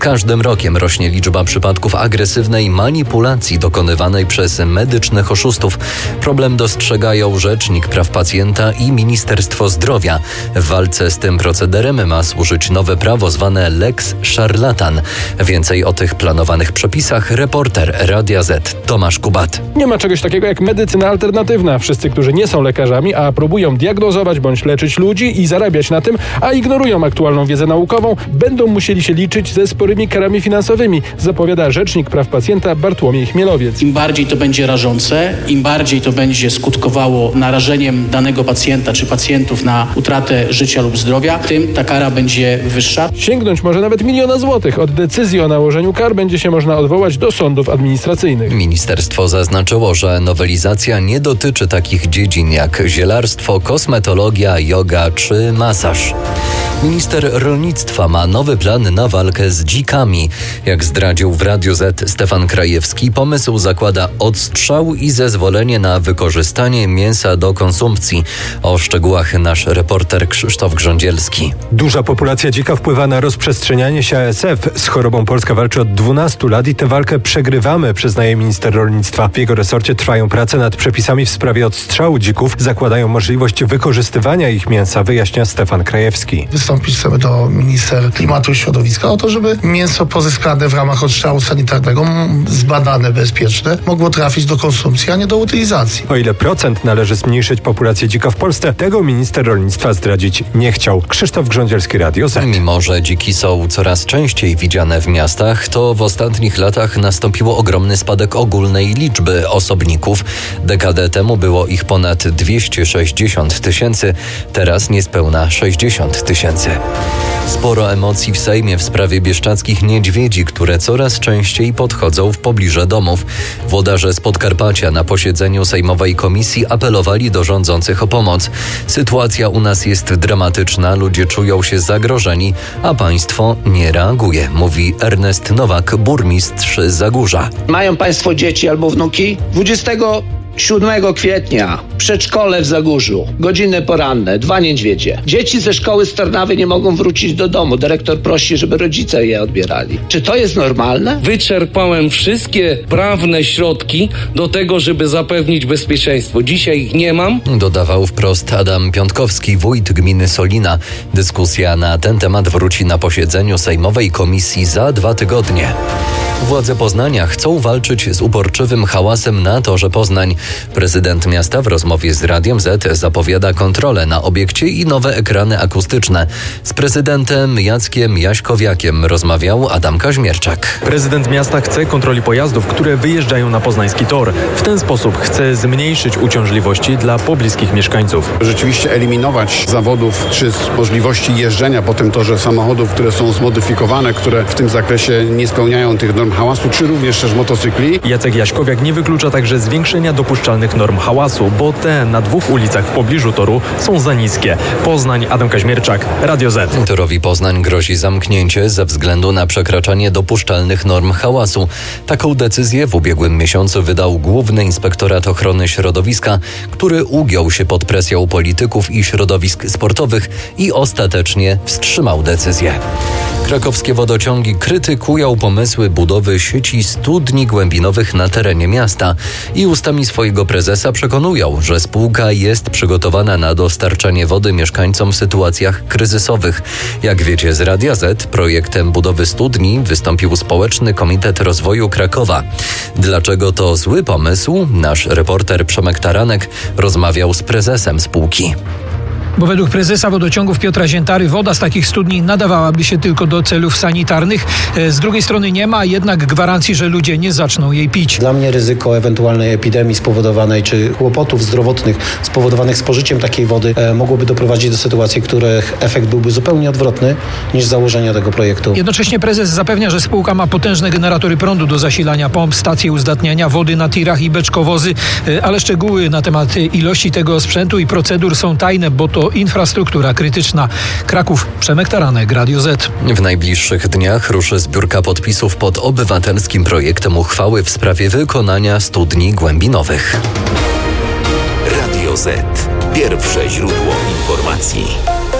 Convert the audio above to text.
Każdym rokiem rośnie liczba przypadków agresywnej manipulacji dokonywanej przez medycznych oszustów. Problem dostrzegają Rzecznik Praw Pacjenta i Ministerstwo Zdrowia. W walce z tym procederem ma służyć nowe prawo zwane Lex Szarlatan. Więcej o tych planowanych przepisach reporter Radia Z Tomasz Kubat. Nie ma czegoś takiego jak medycyna alternatywna. Wszyscy, którzy nie są lekarzami, a próbują diagnozować bądź leczyć ludzi i zarabiać na tym, a ignorują aktualną wiedzę naukową, będą musieli się liczyć ze sporymi karami finansowymi, zapowiada Rzecznik Praw Pacjenta Bartłomiej Chmielowiec. Im bardziej to będzie rażące, im bardziej to będzie skutkowało narażeniem danego pacjenta czy pacjentów na utratę życia lub zdrowia, tym ta kara będzie wyższa. Sięgnąć może nawet 1 000 000 złotych. Od decyzji o nałożeniu kar będzie się można odwołać do sądów administracyjnych. Ministerstwo zaznaczyło, że nowelizacja nie dotyczy takich dziedzin jak zielarstwo, kosmetologia, joga czy masaż. Minister rolnictwa ma nowy plan na walkę z dzikami. Jak zdradził w Radiu Z Stefan Krajewski, pomysł zakłada odstrzał i zezwolenie na wykorzystanie mięsa do konsumpcji. O szczegółach nasz reporter Krzysztof Grządzielski. Duża populacja dzika wpływa na rozprzestrzenianie się ASF. Z chorobą Polska walczy od 12 lat i tę walkę przegrywamy, przyznaje minister rolnictwa. W jego resorcie trwają prace nad przepisami w sprawie odstrzału dzików. Zakładają możliwość wykorzystywania ich mięsa, wyjaśnia Stefan Krajewski. Wystąpić chcemy do minister klimatu i środowiska o to, żeby mięso pozyskane w ramach odstrzału sanitarnego, zbadane, bezpieczne, mogło trafić do konsumpcji, a nie do utylizacji. O ile procent należy zmniejszyć populację dzika w Polsce, tego minister rolnictwa zdradzić nie chciał. Krzysztof Grządzielski, Radio Z. Mimo że dziki są coraz częściej widziane w miastach, to w ostatnich latach nastąpił ogromny spadek ogólnej liczby osobników. Dekadę temu było ich ponad 260 000, teraz niespełna 60 000. Sporo emocji w Sejmie w sprawie bieszczadzkich niedźwiedzi, które coraz częściej podchodzą w pobliże domów. Włodarze z Podkarpacia na posiedzeniu sejmowej komisji apelowali do rządzących o pomoc. Sytuacja u nas jest dramatyczna, ludzie czują się zagrożeni, a państwo nie reaguje, mówi Ernest Nowak, burmistrz Zagórza. Mają państwo dzieci albo wnuki? 27 kwietnia przedszkole w Zagórzu, godziny poranne, 2 niedźwiedzie. Dzieci ze szkoły z Tarnawy nie mogą wrócić do domu. Dyrektor prosi, żeby rodzice je odbierali. Czy to jest normalne? Wyczerpałem wszystkie prawne środki do tego, żeby zapewnić bezpieczeństwo. Dzisiaj ich nie mam. Dodawał wprost Adam Piątkowski, wójt gminy Solina. Dyskusja na ten temat wróci na posiedzeniu sejmowej komisji za 2 tygodnie. Władze Poznania chcą walczyć z uporczywym hałasem na torze Poznań. Prezydent miasta w rozmowie z Radiem Z zapowiada kontrolę na obiekcie i nowe ekrany akustyczne. Z prezydentem Jackiem Jaśkowiakiem rozmawiał Adam Kaźmierczak. Prezydent miasta chce kontroli pojazdów, które wyjeżdżają na poznański tor. W ten sposób chce zmniejszyć uciążliwości dla pobliskich mieszkańców. Rzeczywiście eliminować zawodów czy możliwości jeżdżenia po tym torze samochodów, które są zmodyfikowane, które w tym zakresie nie spełniają tych norm hałasu, czy również też motocykli. Jacek Jaśkowiak nie wyklucza także zwiększenia dopuszczalnych norm hałasu, bo te na 2 ulicach w pobliżu toru są za niskie. Poznań, Adam Kaźmierczak, Radio Z. Torowi Poznań grozi zamknięcie ze względu na przekraczanie dopuszczalnych norm hałasu. Taką decyzję w ubiegłym miesiącu wydał Główny Inspektorat Ochrony Środowiska, który ugiął się pod presją polityków i środowisk sportowych i ostatecznie wstrzymał decyzję. Krakowskie wodociągi krytykują pomysły budowy sieci studni głębinowych na terenie miasta i ustami swojego prezesa przekonują, że spółka jest przygotowana na dostarczanie wody mieszkańcom w sytuacjach kryzysowych. Jak wiecie z Radia Z, projektem budowy studni wystąpił Społeczny Komitet Rozwoju Krakowa. Dlaczego to zły pomysł? Nasz reporter Przemek Taranek rozmawiał z prezesem spółki. Bo według prezesa wodociągów Piotra Ziętary woda z takich studni nadawałaby się tylko do celów sanitarnych. Z drugiej strony nie ma jednak gwarancji, że ludzie nie zaczną jej pić. Dla mnie ryzyko ewentualnej epidemii spowodowanej, czy kłopotów zdrowotnych spowodowanych spożyciem takiej wody mogłoby doprowadzić do sytuacji, których efekt byłby zupełnie odwrotny niż założenia tego projektu. Jednocześnie prezes zapewnia, że spółka ma potężne generatory prądu do zasilania pomp, stacje uzdatniania wody na tirach i beczkowozy, ale szczegóły na temat ilości tego sprzętu i procedur są tajne, bo to infrastruktura krytyczna. Kraków, Przemek Taranek, Radio Z. W najbliższych dniach ruszy zbiórka podpisów pod obywatelskim projektem uchwały w sprawie wykonania studni głębinowych. Radio Z. Pierwsze źródło informacji.